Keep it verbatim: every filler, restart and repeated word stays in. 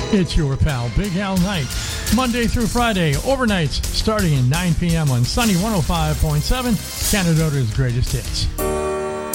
It's your pal, Big Al Knight. Monday through Friday, overnights, starting at nine p.m. on Sunny one oh five point seven, Canadota's greatest hits.